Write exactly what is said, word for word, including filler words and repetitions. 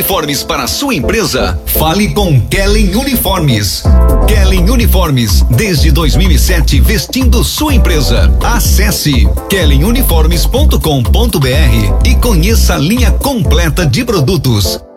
uniformes para a sua empresa? Fale com Kellen Uniformes. Kellen Uniformes, desde dois mil e sete, vestindo sua empresa. Acesse kellen uniformes ponto com ponto br e conheça a linha completa de produtos.